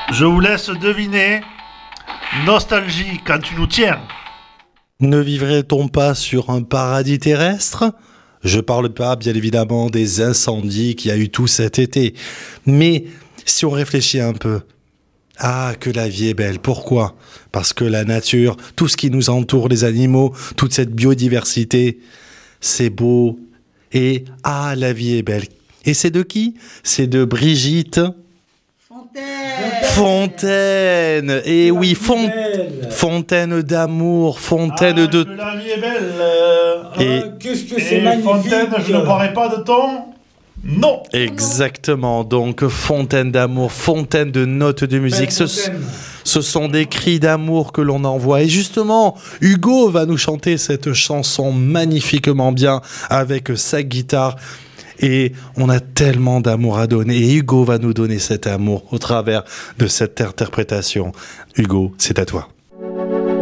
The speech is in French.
Je vous laisse deviner. Nostalgie quand tu nous tiens. Ne vivrait-on pas sur un paradis terrestre ? Je parle pas, bien évidemment, des incendies qu'il y a eu tout cet été. Mais si on réfléchit un peu, ah, que la vie est belle. Pourquoi ? Parce que la nature, tout ce qui nous entoure, les animaux, toute cette biodiversité, c'est beau. Et ah, la vie est belle. Et c'est de qui ? C'est de Brigitte Fontaine. Et oui, Fontaine d'amour, fontaine de... Que la vie est belle. Et Qu'est-ce que c'est magnifique. Fontaine, je ne boirai pas de ton... Non. Exactement, donc fontaine d'amour, fontaine de notes de musique, ce sont des cris d'amour que l'on envoie. Et justement, Hugo va nous chanter cette chanson magnifiquement bien avec sa guitare. Et on a tellement d'amour à donner. Et Hugo va nous donner cet amour au travers de cette interprétation. Hugo, c'est à toi.